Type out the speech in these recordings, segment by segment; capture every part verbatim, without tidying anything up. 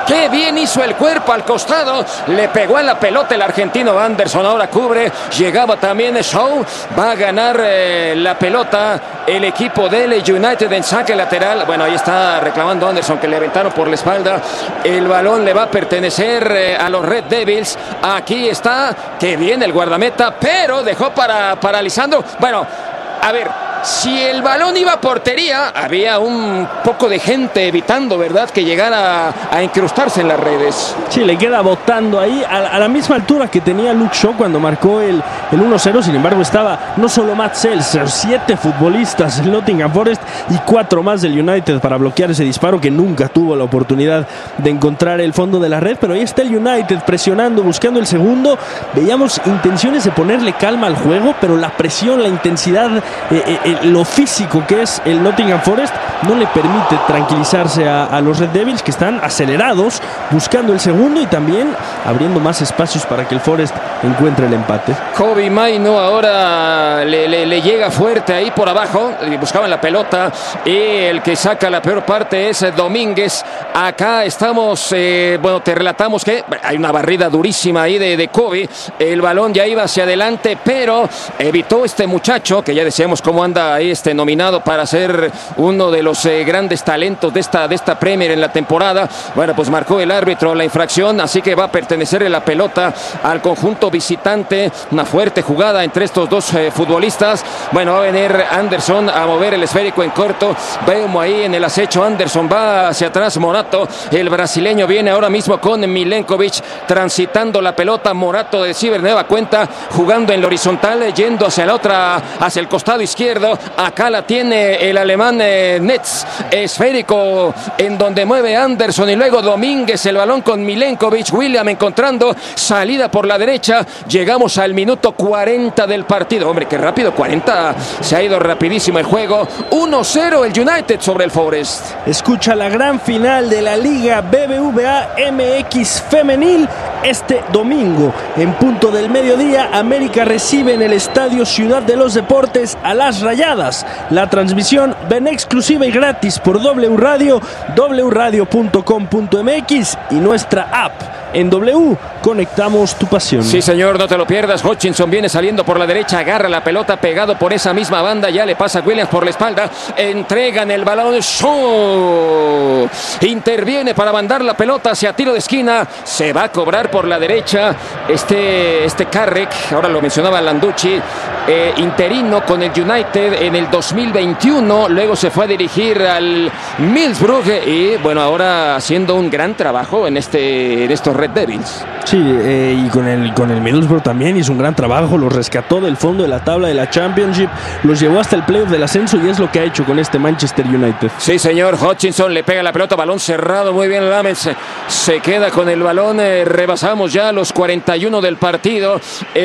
Qué bien hizo el cuerpo al costado. Le pegó a la pelota el argentino Anderson. Ahora cubre. Llegaba también Shaw. Va a ganar eh, la pelota el equipo del United en saque lateral. Bueno, ahí está reclamando Anderson que le aventaron por la espalda. El balón le va a pertenecer eh, a los Red Devils. Aquí está. Qué bien el guardameta. Pero dejó para, para Lisandro. Bueno, a ver. Si el balón iba a portería, había un poco de gente evitando, ¿verdad?, que llegara a, a incrustarse en las redes. Sí, le queda botando ahí a, a la misma altura que tenía Luke Shaw cuando marcó el, el uno cero. Sin embargo, estaba no solo Matt Sells, siete futbolistas del Nottingham Forest y cuatro más del United para bloquear ese disparo que nunca tuvo la oportunidad de encontrar el fondo de la red. Pero ahí está el United presionando, buscando el segundo. Veíamos intenciones de ponerle calma al juego, pero la presión, la intensidad, eh, eh, lo físico que es el Nottingham Forest no le permite tranquilizarse a, a los Red Devils, que están acelerados buscando el segundo y también abriendo más espacios para que el Forest encuentre el empate. Kobbie Mainoo ahora le, le, le llega fuerte ahí por abajo, buscaban la pelota y el que saca la peor parte es Domínguez. Acá estamos, eh, bueno, te relatamos que hay una barrida durísima ahí de, de Kobbie. El balón ya iba hacia adelante, pero evitó este muchacho que ya decíamos cómo anda ahí, este nominado para ser uno de los eh, grandes talentos de esta, de esta Premier en la temporada. Bueno, pues marcó el árbitro la infracción, así que va a pertenecerle la pelota al conjunto visitante. Una fuerte jugada entre estos dos eh, futbolistas. Bueno, va a venir Anderson a mover el esférico en corto. Vemos ahí en el acecho, Anderson va hacia atrás, Morato, el brasileño viene ahora mismo con Milenkovic transitando la pelota. Morato de Ciber nueva cuenta, jugando en la horizontal, yendo hacia la otra, hacia el costado izquierdo. Acá la tiene el alemán eh, Netz, esférico en donde mueve Anderson y luego Domínguez, el balón con Milenkovic. William encontrando salida por la derecha. Llegamos al minuto cuarenta del partido. Hombre, qué rápido, cuarenta. Se ha ido rapidísimo el juego. uno cero el United sobre el Forest. Escucha la gran final de la Liga B B V A M X Femenil este domingo. En punto del mediodía, América recibe en el Estadio Ciudad de los Deportes a las Rayadas. La transmisión ven exclusiva y gratis por W Radio, w radio punto com punto m x y nuestra app. En W, conectamos tu pasión. Sí, señor, no te lo pierdas. Hutchinson viene saliendo por la derecha, agarra la pelota pegado por esa misma banda, ya le pasa a Williams por la espalda, entregan el balón, ¡shoo! Interviene para mandar la pelota hacia tiro de esquina, se va a cobrar por la derecha este, este Carrick, ahora lo mencionaba Landucci, eh, interino con el United en el dos mil veintiuno, luego se fue a dirigir al Middlesbrough y bueno, ahora haciendo un gran trabajo en, este, en estos Red Devils. Sí, eh, y con el, con el Middlesbrough también hizo un gran trabajo, los rescató del fondo de la tabla de la Championship, los llevó hasta el playoff del ascenso y es lo que ha hecho con este Manchester United. Sí, señor, Hutchinson le pega la pelota, balón cerrado, muy bien Lammens, se, se queda con el balón, eh, rebasamos ya los cuarenta y uno del partido,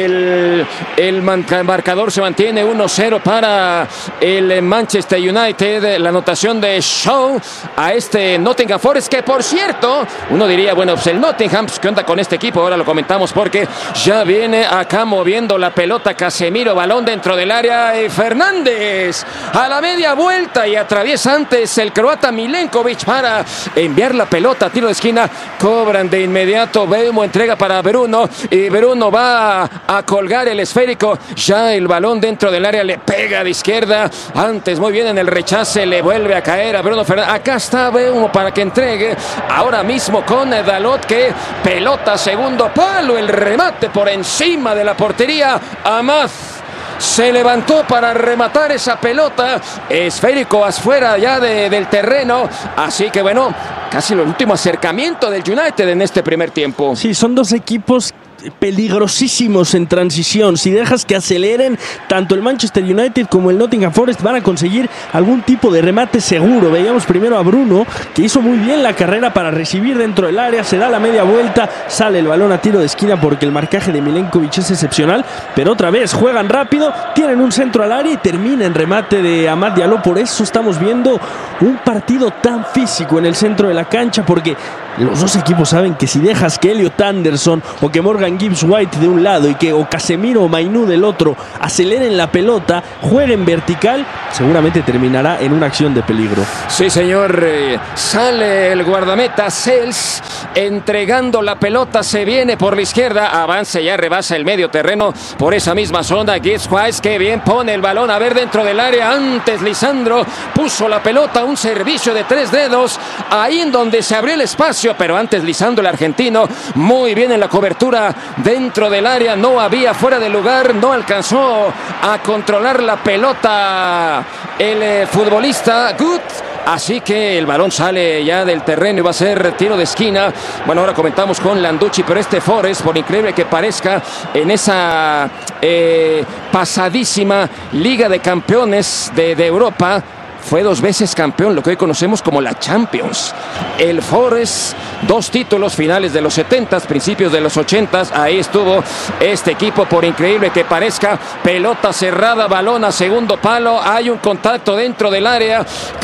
el, el marcador se mantiene uno cero para el Manchester United, la anotación de Shaw a este Nottingham Forest, que por cierto, uno diría, bueno, pues el Nottingham, pues, ¿qué onda con este equipo? Ahora lo comentamos porque ya viene acá moviendo la pelota Casemiro, balón dentro del área, y Fernández a la media vuelta y atraviesa antes el croata Milenkovic para enviar la pelota a tiro de esquina, cobran de inmediato, Beumo entrega para Bruno y Bruno va a colgar el esférico, ya el balón dentro del área, le pega de izquierda, antes muy bien en el rechace, le vuelve a caer a Bruno Fernández, acá está Beumo para que entregue, ahora mismo con Dalot, que pelota segundo palo, el remate por encima de la portería, Amad se levantó para rematar esa pelota, esférico afuera ya de, del terreno, así que bueno, casi el último acercamiento del United en este primer tiempo. Sí, son dos equipos peligrosísimos en transición. Si dejas que aceleren, tanto el Manchester United como el Nottingham Forest van a conseguir algún tipo de remate seguro. Veíamos primero a Bruno, que hizo muy bien la carrera para recibir dentro del área, se da la media vuelta, sale el balón a tiro de esquina porque el marcaje de Milenkovic es excepcional, pero otra vez juegan rápido, tienen un centro al área y termina en remate de Amad Diallo. Por eso estamos viendo un partido tan físico en el centro de la cancha, porque los dos equipos saben que si dejas que Elliot Anderson o que Morgan Gibbs White de un lado y que o Casemiro o Mainú del otro aceleren la pelota, jueguen vertical, seguramente terminará en una acción de peligro. Sí, señor. Eh, sale el guardameta Sels entregando la pelota, se viene por la izquierda, avanza, ya rebasa el medio terreno por esa misma zona. Gibbs White, que bien pone el balón a ver dentro del área. Antes Lisandro puso la pelota, un servicio de tres dedos, ahí en donde se abrió el espacio, pero antes Lisandro, el argentino, muy bien en la cobertura dentro del área, no había fuera de lugar, no alcanzó a controlar la pelota el eh, futbolista Good. Así que el balón sale ya del terreno y va a ser tiro de esquina. Bueno, ahora comentamos con Landucci, pero este Forest, por increíble que parezca, en esa eh, pasadísima Liga de Campeones de, de Europa, fue dos veces campeón, lo que hoy conocemos como la Champions. El Forest, dos títulos, finales de los setentas, principios de los ochentas. Ahí estuvo este equipo, por increíble que parezca. Pelota cerrada, balón a segundo palo. Hay un contacto dentro del área.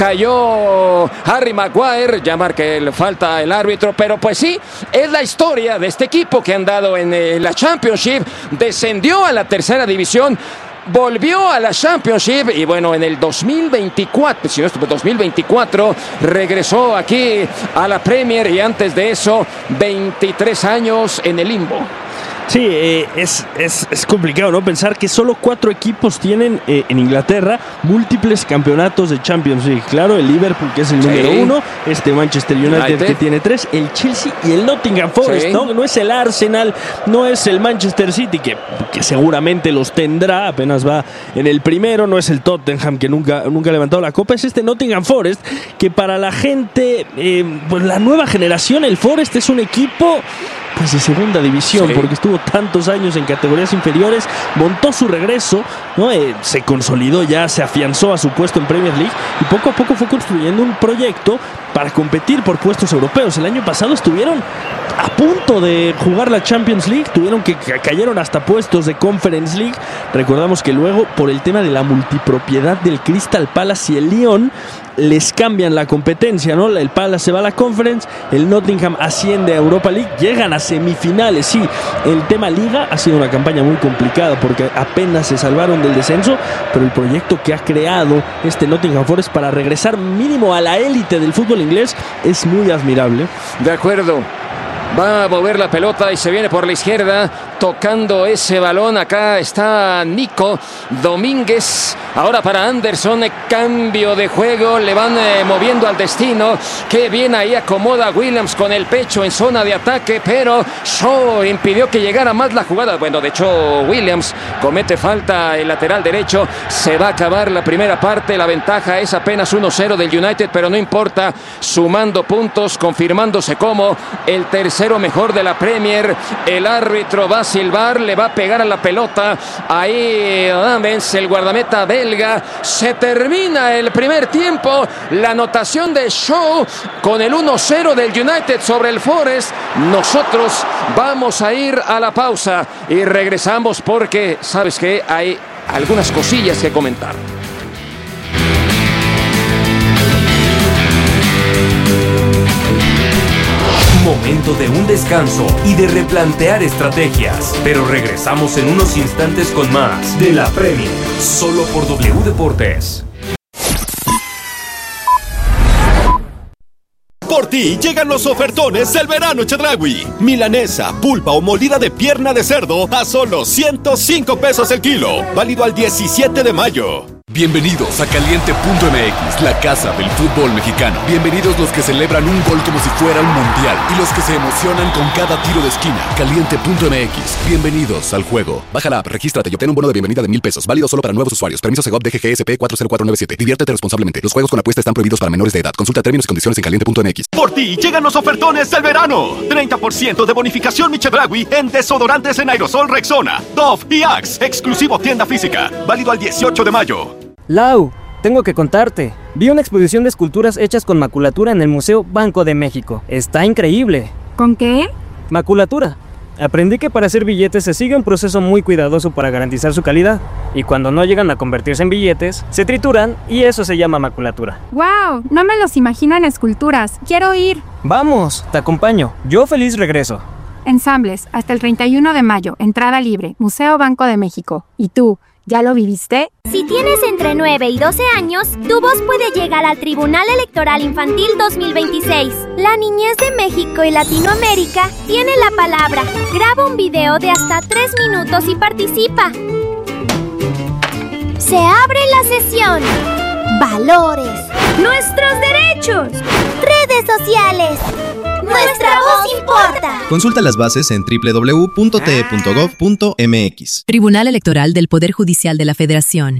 Cayó Harry Maguire. Ya marca el falta el árbitro. Pero pues sí, es la historia de este equipo que han dado en eh, la Championship. Descendió a la tercera división. Volvió a la Championship y bueno, en el dos mil veinticuatro, si no estuvo dos mil veinticuatro, regresó aquí a la Premier y antes de eso, veintitrés años en el limbo. Sí, eh, es, es, es complicado, ¿no? Pensar que solo cuatro equipos tienen eh, en Inglaterra múltiples campeonatos de Champions League. Claro, el Liverpool, que es el sí. número uno, este Manchester United, United, que tiene tres, el Chelsea y el Nottingham Forest, sí. ¿no? No es el Arsenal, no es el Manchester City, que, que seguramente los tendrá, apenas va en el primero, no es el Tottenham, que nunca, nunca ha levantado la copa, es este Nottingham Forest, que para la gente, eh, pues la nueva generación, el Forest es un equipo pues de segunda división, sí. porque estuvo tantos años en categorías inferiores, montó su regreso, ¿no? Eh, se consolidó ya, se afianzó a su puesto en Premier League y poco a poco fue construyendo un proyecto para competir por puestos europeos. El año pasado estuvieron a punto de jugar la Champions League, tuvieron que cayeron hasta puestos de Conference League. Recordamos que luego, por el tema de la multipropiedad del Crystal Palace y el Lyon, les cambian la competencia, ¿no? El Palace se va a la Conference, el Nottingham asciende a Europa League, llegan a semifinales. Sí, el tema Liga ha sido una campaña muy complicada porque apenas se salvaron del descenso, pero el proyecto que ha creado este Nottingham Forest para regresar mínimo a la élite del fútbol inglés es muy admirable. De acuerdo. Va a mover la pelota y se viene por la izquierda tocando ese balón. Acá está Nico Domínguez. Ahora para Anderson, cambio de juego. Le van eh, moviendo al destino. Qué bien ahí acomoda Williams con el pecho en zona de ataque, pero Shaw impidió que llegara más la jugada. Bueno, de hecho Williams comete falta el lateral derecho. Se va a acabar la primera parte. La ventaja es apenas uno cero del United, pero no importa. Sumando puntos, confirmándose como el tercero mejor de la Premier. El árbitro va a silbar, le va a pegar a la pelota. Ahí Adams, el guardameta belga. Se termina el primer tiempo. La anotación de Shaw con el uno cero del United sobre el Forest. Nosotros vamos a ir a la pausa y regresamos porque, ¿sabes qué? Hay algunas cosillas que comentar. Momento de un descanso y de replantear estrategias. Pero regresamos en unos instantes con más de la Premier, solo por W Deportes. Por ti llegan los ofertones del verano Chedraui. Milanesa, pulpa o molida de pierna de cerdo a solo ciento cinco pesos el kilo. Válido al diecisiete de mayo. Bienvenidos a Caliente punto M X, la casa del fútbol mexicano. Bienvenidos los que celebran un gol como si fuera un mundial y los que se emocionan con cada tiro de esquina. Caliente punto M X, bienvenidos al juego. Baja la app, regístrate y obtén un bono de bienvenida de mil pesos. Válido solo para nuevos usuarios. Permiso Segov D G G S P cuatro cero cuatro nueve siete. Diviértete responsablemente. Los juegos con apuesta están prohibidos para menores de edad. Consulta términos y condiciones en caliente punto M X. Por ti llegan los ofertones del verano. treinta por ciento de bonificación Mi Chedraui en desodorantes en aerosol Rexona, Dove y Axe. Exclusivo tienda física. Válido al dieciocho de mayo. Lau, tengo que contarte. Vi una exposición de esculturas hechas con maculatura en el Museo Banco de México. Está increíble. ¿Con qué? Maculatura. Aprendí que para hacer billetes se sigue un proceso muy cuidadoso para garantizar su calidad, y cuando no llegan a convertirse en billetes, se trituran y eso se llama maculatura. ¡Wow! No me los imagino en esculturas. Quiero ir. Vamos, te acompaño. Yo feliz regreso. Ensambles, hasta el treinta y uno de mayo, entrada libre, Museo Banco de México. ¿Y tú, ya lo viviste? Si tienes entre nueve y doce años, tu voz puede llegar al Tribunal Electoral Infantil dos mil veintiséis. La niñez de México y Latinoamérica tiene la palabra. Graba un video de hasta tres minutos y participa. Se abre la sesión. Valores. Nuestros derechos. Redes sociales. Nuestra voz importa. Consulta las bases en doble u doble u doble u punto t e punto gov punto m x. Tribunal Electoral del Poder Judicial de la Federación.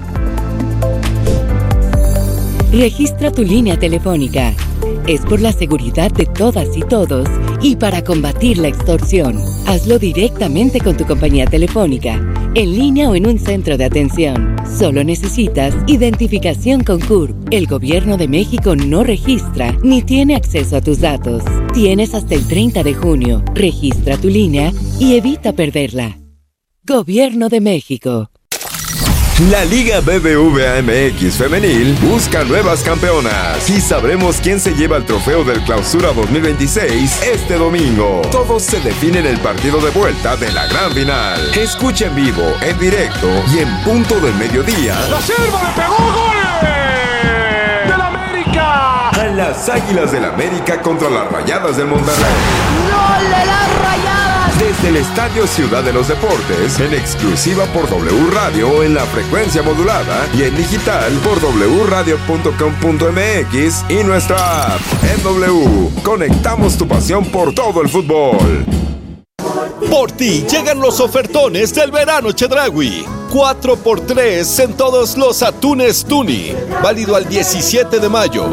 Registra tu línea telefónica. Es por la seguridad de todas y todos y para combatir la extorsión. Hazlo directamente con tu compañía telefónica, en línea o en un centro de atención. Solo necesitas identificación con C U R P. El Gobierno de México no registra ni tiene acceso a tus datos. Tienes hasta el treinta de junio. Registra tu línea y evita perderla. Gobierno de México. La Liga B B V A M X Femenil busca nuevas campeonas y sabremos quién se lleva el trofeo del Clausura dos mil veintiséis este domingo. Todo se define en el partido de vuelta de la gran final. Escucha en vivo, en directo y en punto del mediodía. ¡La Selva le pegó gol! ¡Del América! A las Águilas del América contra las Rayadas del Monterrey. ¡Gol de las Rayadas! Desde el Estadio Ciudad de los Deportes, en exclusiva por W Radio en la frecuencia modulada y en digital por w radio punto com punto m x y nuestra app. En W, conectamos tu pasión por todo el fútbol. Por ti llegan los ofertones del verano Chedraui. cuatro por tres en todos los atunes Tuni. Válido al diecisiete de mayo.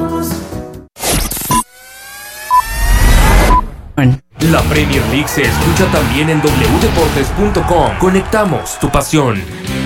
La Premier League se escucha también en doble u deportes punto com. Conectamos tu pasión.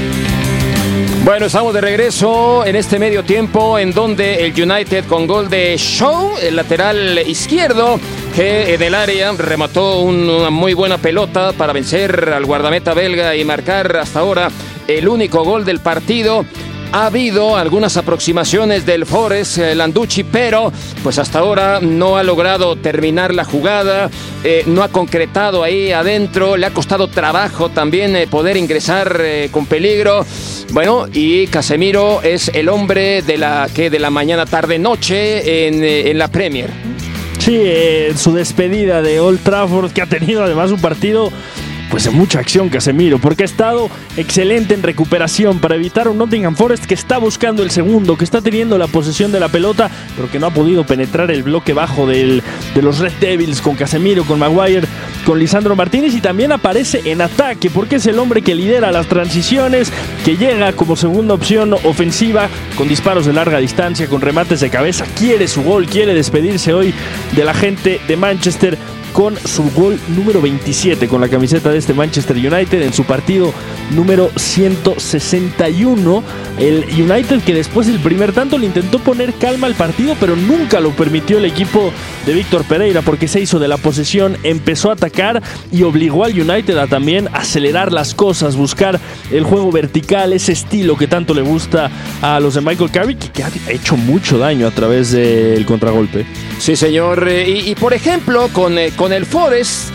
Bueno, estamos de regreso en este medio tiempo en donde el United con gol de Shaw, el lateral izquierdo, que en el área remató una muy buena pelota para vencer al guardameta belga y marcar hasta ahora el único gol del partido. Ha habido algunas aproximaciones del Forest, eh, Landucci, pero pues hasta ahora no ha logrado terminar la jugada, eh, no ha concretado ahí adentro, le ha costado trabajo también eh, poder ingresar eh, con peligro. Bueno, y Casemiro es el hombre de la, que de la mañana, tarde, noche en, eh, en la Premier. Sí, eh, su despedida de Old Trafford, que ha tenido además un partido pues de mucha acción Casemiro, porque ha estado excelente en recuperación para evitar un Nottingham Forest que está buscando el segundo, que está teniendo la posesión de la pelota, pero que no ha podido penetrar el bloque bajo del, de los Red Devils con Casemiro, con Maguire, con Lisandro Martínez, y también aparece en ataque, porque es el hombre que lidera las transiciones, que llega como segunda opción ofensiva, con disparos de larga distancia, con remates de cabeza, quiere su gol, quiere despedirse hoy de la gente de Manchester, con su gol número veintisiete con la camiseta de este Manchester United en su partido número ciento sesenta y uno. El United, que después del primer tanto le intentó poner calma al partido, pero nunca lo permitió el equipo de Víctor Pereira, porque se hizo de la posesión, empezó a atacar y obligó al United a también acelerar las cosas, buscar el juego vertical, ese estilo que tanto le gusta a los de Michael Carrick, que ha hecho mucho daño a través del contragolpe. Sí, señor. Y, y por ejemplo, con, eh, con el Forest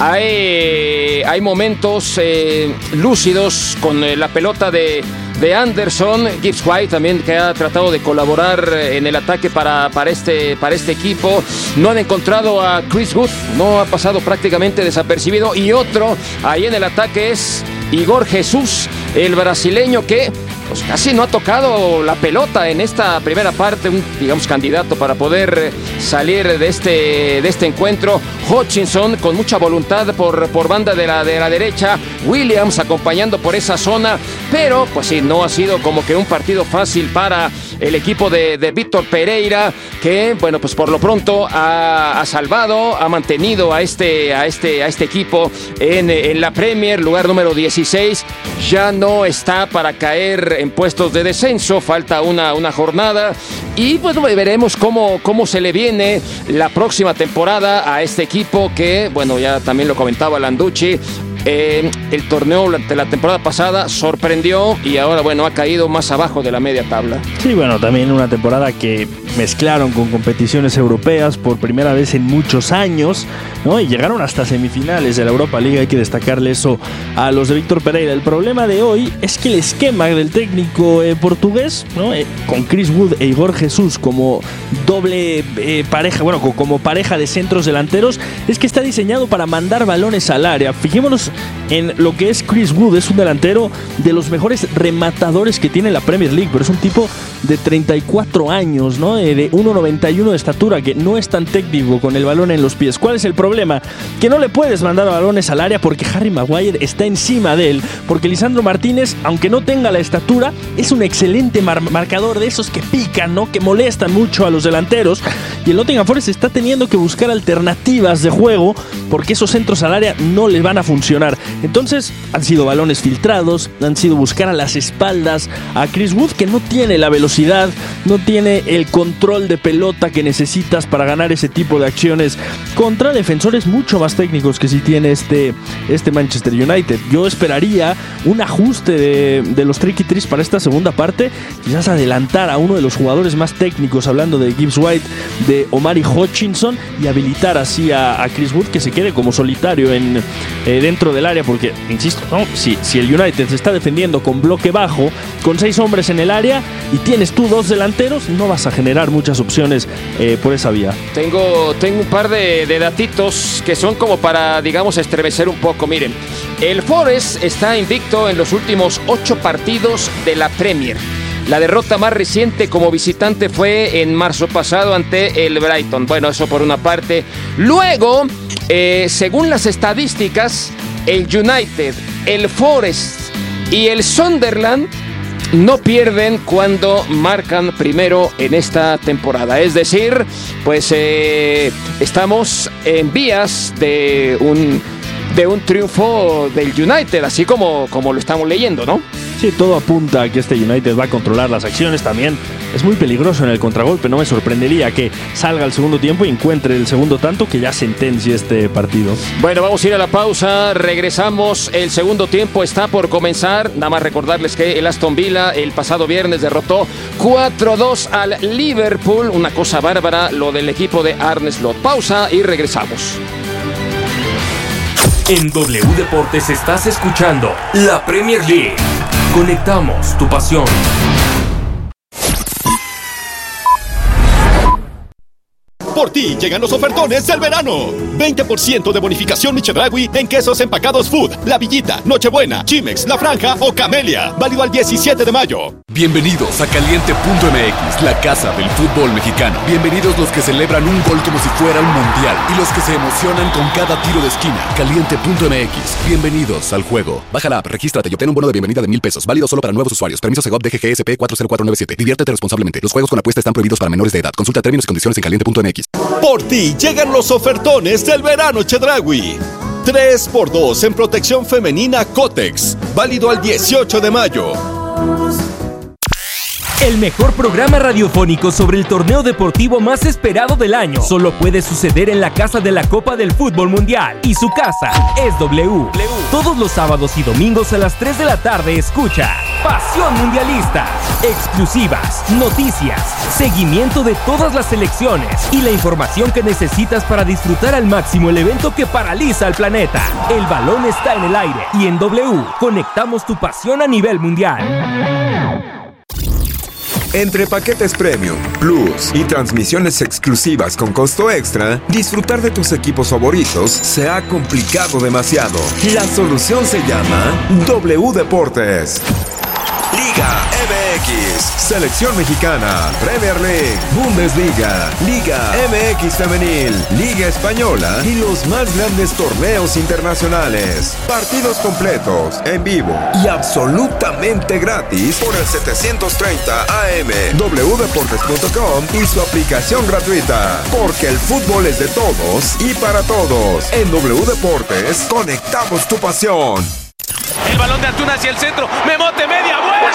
hay, hay momentos eh, lúcidos con eh, la pelota de, de Anderson. Gibbs White también, que ha tratado de colaborar en el ataque para, para, este, para este equipo. No han encontrado a Chris Wood, no ha pasado prácticamente desapercibido. Y otro ahí en el ataque es Igor Jesús, el brasileño, que pues casi no ha tocado la pelota en esta primera parte, un, digamos, candidato para poder salir de este, de este encuentro. Hutchinson con mucha voluntad por, por banda de la, de la derecha, Williams acompañando por esa zona, pero pues sí, no ha sido como que un partido fácil para el equipo de, de Víctor Pereira, que, bueno, pues por lo pronto ha, ha salvado, ha mantenido a este, a este, a este equipo en, en la Premier, lugar número dieciséis. Ya no está para caer en puestos de descenso, falta una, una jornada. Y bueno, veremos cómo, cómo se le viene la próxima temporada a este equipo que, bueno, ya también lo comentaba Landucci. Eh, el torneo de la temporada pasada sorprendió y ahora, bueno, ha caído más abajo de la media tabla. Sí, bueno, también una temporada que mezclaron con competiciones europeas por primera vez en muchos años, ¿no? Y llegaron hasta semifinales de la Europa League. Hay que destacarle eso a los de Víctor Pereira. El problema de hoy es que el esquema del técnico eh, portugués, ¿no? Eh, con Chris Wood e Igor Jesús como doble eh, pareja, bueno, como pareja de centros delanteros, es que está diseñado para mandar balones al área. Fijémonos en lo que es Chris Wood. Es un delantero de los mejores rematadores que tiene la Premier League, pero es un tipo de treinta y cuatro años, ¿no? De uno noventa y uno de estatura, que no es tan técnico con el balón en los pies. ¿Cuál es el problema? Que no le puedes mandar balones al área porque Harry Maguire está encima de él, porque Lisandro Martínez, aunque no tenga la estatura, es un excelente mar- marcador de esos que pican, ¿no? Que molestan mucho a los delanteros, y el Nottingham Forest está teniendo que buscar alternativas de juego porque esos centros al área no les van a funcionar. Entonces han sido balones filtrados, han sido buscar a las espaldas a Chris Wood, que no tiene la velocidad, no tiene el control de pelota que necesitas para ganar ese tipo de acciones contra defensores mucho más técnicos que si tiene este, este Manchester United. Yo esperaría un ajuste de, de los Tricky Trees para esta segunda parte, quizás adelantar a uno de los jugadores más técnicos, hablando de Gibbs White, de Omari Hutchinson, y habilitar así a, a Chris Wood, que se quede como solitario en, eh, dentro del área, porque, insisto, ¿no? si, si el United se está defendiendo con bloque bajo, con seis hombres en el área, y tienes tú dos delanteros, no vas a generar muchas opciones eh, por esa vía. Tengo, tengo un par de, de datitos que son como para, digamos, estremecer un poco. Miren, el Forest está invicto en los últimos ocho partidos de la Premier. La derrota más reciente como visitante fue en marzo pasado ante el Brighton. Bueno, eso por una parte. Luego, eh, según las estadísticas, el United, el Forest y el Sunderland no pierden cuando marcan primero en esta temporada. Es decir, pues eh, estamos en vías de un, de un triunfo del United, así como, como lo estamos leyendo, ¿no? Sí, todo apunta a que este United va a controlar las acciones. También es muy peligroso en el contragolpe. No me sorprendería que salga al segundo tiempo y encuentre el segundo tanto que ya sentencia este partido. Bueno, vamos a ir a la pausa. Regresamos. El segundo tiempo está por comenzar. Nada más recordarles que el Aston Villa el pasado viernes derrotó cuatro dos al Liverpool. Una cosa bárbara lo del equipo de Arne Slot. Pausa y regresamos. En W Deportes estás escuchando la Premier League. Conectamos tu pasión. Por ti llegan los ofertones del verano. veinte por ciento de bonificación Chedraui en quesos empacados Food, La Villita, Nochebuena, Chimex, La Franja o Camelia. Válido al diecisiete de mayo. Bienvenidos a Caliente punto M X, la casa del fútbol mexicano. Bienvenidos los que celebran un gol como si fuera un mundial y los que se emocionan con cada tiro de esquina. Caliente punto M X, bienvenidos al juego. Baja la app, regístrate y obtén un bono de bienvenida de mil pesos. Válido solo para nuevos usuarios. Permiso Segov D G G S P cuatro cero cuatro nueve siete. Diviértete responsablemente. Los juegos con apuesta están prohibidos para menores de edad. Consulta términos y condiciones en Caliente punto M X. Por ti llegan los ofertones del verano Chedraui. tres por dos en protección femenina Cotex. Válido al dieciocho de mayo. El mejor programa radiofónico sobre el torneo deportivo más esperado del año solo puede suceder en la casa de la Copa del Fútbol Mundial. Y su casa es W. Todos los sábados y domingos a las tres de la tarde escucha Pasión Mundialista. Exclusivas, noticias, seguimiento de todas las selecciones y la información que necesitas para disfrutar al máximo el evento que paraliza al planeta. El balón está en el aire y en W conectamos tu pasión a nivel mundial. Entre paquetes Premium, Plus y transmisiones exclusivas con costo extra, disfrutar de tus equipos favoritos se ha complicado demasiado. La solución se llama W Deportes. Liga M X, Selección Mexicana, Premier League, Bundesliga, Liga M X Femenil, Liga Española y los más grandes torneos internacionales. Partidos completos, en vivo y absolutamente gratis por el setecientos treinta A M, w deportes punto com y su aplicación gratuita. Porque el fútbol es de todos y para todos. En W Deportes, conectamos tu pasión. El balón de Antuna hacia el centro. Memote, media vuelta.